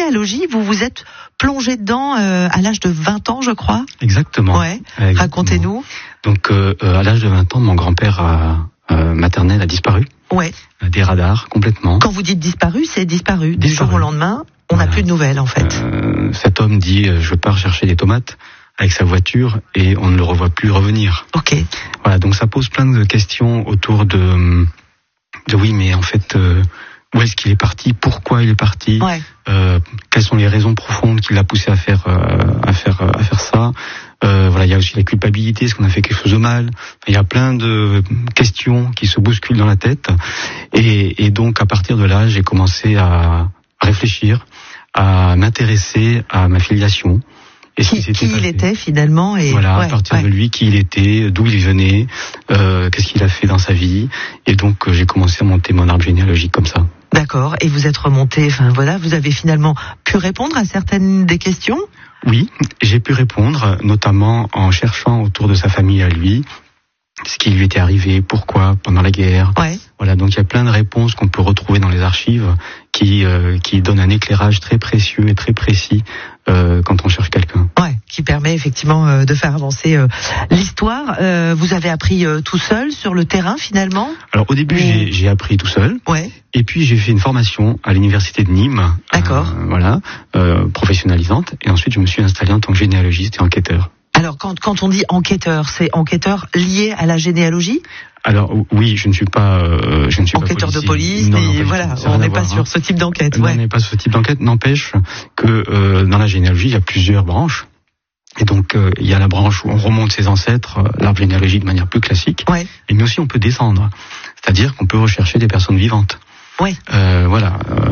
généalogie, vous vous êtes plongé dedans à l'âge de 20 ans, je crois. Exactement. Ouais. Exactement. Racontez-nous. Donc, à l'âge de 20 ans, mon grand-père maternel a disparu. Ouais. Des radars, complètement. Quand vous dites disparu, c'est disparu. Du jour au lendemain, on n'a plus de nouvelles, en fait. Cet homme dit, je pars chercher des tomates avec sa voiture et on ne le revoit plus revenir. Ok. Voilà, donc ça pose plein de questions autour de oui, mais en fait, où est-ce qu'il est parti, pourquoi il est parti, ouais. Quelles sont les raisons profondes qui l'a poussé à faire ça. Voilà, il y a aussi la culpabilité, est-ce qu'on a fait quelque chose de mal. Il y a plein de questions qui se bousculent dans la tête, et donc à partir de là, j'ai commencé à réfléchir, à m'intéresser à ma filiation. Et qui il était finalement, et voilà, à partir de lui, qui il était, d'où il venait, qu'est-ce qu'il a fait dans sa vie, et donc j'ai commencé à monter mon arbre généalogique comme ça. D'accord, et vous êtes remonté, enfin voilà, vous avez finalement pu répondre à certaines des questions ? Oui, j'ai pu répondre, notamment en cherchant autour de sa famille à lui, ce qui lui était arrivé, pourquoi, pendant la guerre. Ouais. Voilà, donc il y a plein de réponses qu'on peut retrouver dans les archives qui donnent un éclairage très précieux et très précis quand on cherche quelqu'un. Ouais, qui permet effectivement de faire avancer l'histoire. Vous avez appris tout seul sur le terrain finalement ? Alors au début j'ai appris tout seul. Ouais. Et puis j'ai fait une formation à l'université de Nîmes. D'accord. Voilà, professionnalisante. Et ensuite je me suis installé en tant que généalogiste et enquêteur. Alors quand on dit enquêteur, c'est enquêteur lié à la généalogie ? Alors oui, je ne suis pas enquêteur pas de police, non, mais voilà, on n'est pas sur ce type d'enquête. Ouais. On n'est pas sur ce type d'enquête. N'empêche que dans la généalogie, il y a plusieurs branches. Et donc il y a la branche où on remonte ses ancêtres, l'arbre généalogique de manière plus classique. Ouais. Mais aussi on peut descendre, c'est-à-dire qu'on peut rechercher des personnes vivantes. Ouais. Voilà.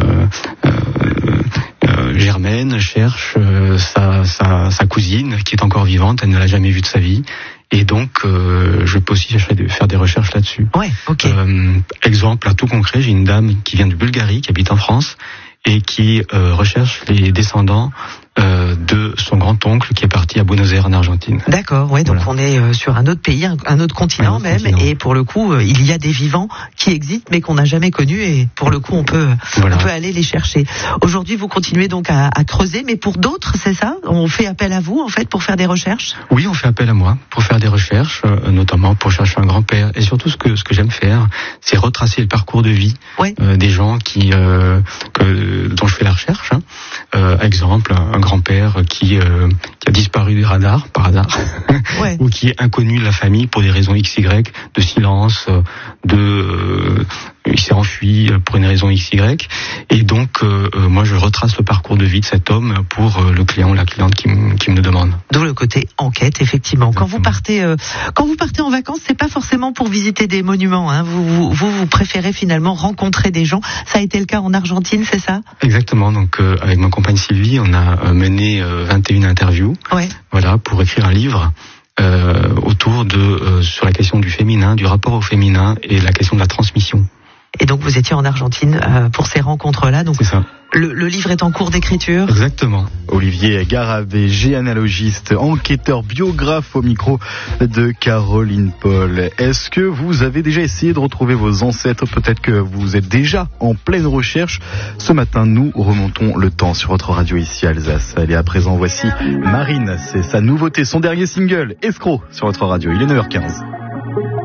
Germaine cherche sa cousine qui est encore vivante, elle ne l'a jamais vue de sa vie, et donc je peux aussi faire des recherches là-dessus. Ouais, ok. Exemple, à tout concret, j'ai une dame qui vient de Bulgarie, qui habite en France, et qui recherche les descendants de son grand-oncle qui est parti à Buenos Aires en Argentine. D'accord, ouais, donc voilà. on est sur un autre pays, un autre continent même, et pour le coup, il y a des vivants qui existent mais qu'on n'a jamais connus, et pour le coup, on peut aller les chercher. Aujourd'hui, vous continuez donc à creuser, mais pour d'autres, c'est ça ? On fait appel à vous, en fait, pour faire des recherches ? Oui, on fait appel à moi pour faire des recherches, notamment pour chercher un grand-père. Et surtout, ce que j'aime faire, c'est retracer le parcours de vie des gens dont je fais la recherche. Exemple, un grand-père qui a disparu des radars par hasard, ou qui est inconnu de la famille pour des raisons XY, de silence, il s'est enfui pour une raison XY, et donc moi je retrace le parcours de vie de cet homme pour le client ou la cliente qui me le demande. D'où le côté enquête, effectivement. Exactement. Quand vous partez en vacances, c'est pas forcément pour visiter des monuments, hein. Vous préférez finalement rencontrer des gens. Ça a été le cas en Argentine, c'est ça ? Exactement. Donc avec ma compagne Sylvie, on a mené 21 interviews. Ouais. Voilà, pour écrire un livre. Autour sur la question du féminin, du rapport au féminin et la question de la transmission. Et donc vous étiez en Argentine pour ces rencontres-là. Donc c'est ça. Le livre est en cours d'écriture. Exactement. Olivier Garavé, généalogiste, enquêteur, biographe au micro de Caroline Paul. Est-ce que vous avez déjà essayé de retrouver vos ancêtres ? Peut-être que vous êtes déjà en pleine recherche. Ce matin, nous remontons le temps sur votre radio ici à Alsace. Allez, à présent, voici Marine. C'est sa nouveauté, son dernier single, Escroc, sur votre radio. Il est 9h15.